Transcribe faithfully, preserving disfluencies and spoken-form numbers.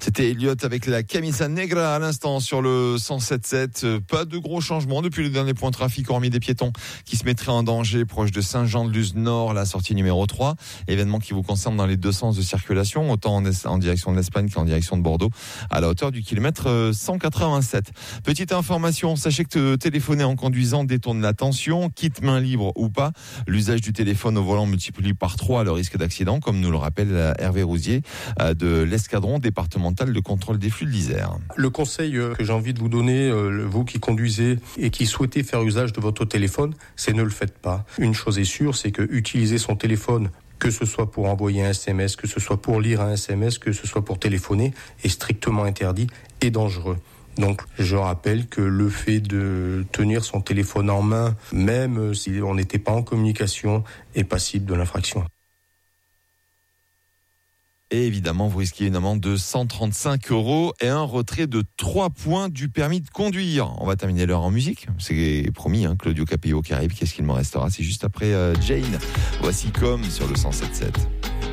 C'était Elliot avec la Camisa Negra à l'instant sur le cent sept sept. Pas de gros changements depuis le dernier point de trafic, hormis des piétons qui se mettraient en danger proche de Saint-Jean-de-Luz Nord, la sortie numéro trois. Événement qui vous concerne dans les deux sens de circulation, autant en, en direction de l'Espagne qu'en direction de Bordeaux, à la hauteur du kilomètre cent quatre-vingt-sept. Petite information, sachez que téléphoner en conduisant détourne l'attention, quitte main libre ou pas. L'usage du téléphone au volant multiplie par trois le risque d'accident, comme nous le rappelle Hervé Rousier de l'escadron départemental de contrôle des flux de l'Isère. Le conseil que j'ai envie de vous donner, vous qui conduisez et qui souhaitez faire usage de votre téléphone, c'est ne le faites pas. Une chose est sûre, c'est que utiliser son téléphone, que ce soit pour envoyer un S M S, que ce soit pour lire un S M S, que ce soit pour téléphoner, est strictement interdit et dangereux. Donc, je rappelle que le fait de tenir son téléphone en main, même si on n'était pas en communication, est passible de l'infraction. Et évidemment, vous risquez une amende de cent trente-cinq euros et un retrait de trois points du permis de conduire. On va terminer l'heure en musique. C'est promis, hein, Claudio Capéo qui arrive. Qu'est-ce qu'il m'en restera? C'est juste après euh, Jane. Voici Comme sur le cent sept sept.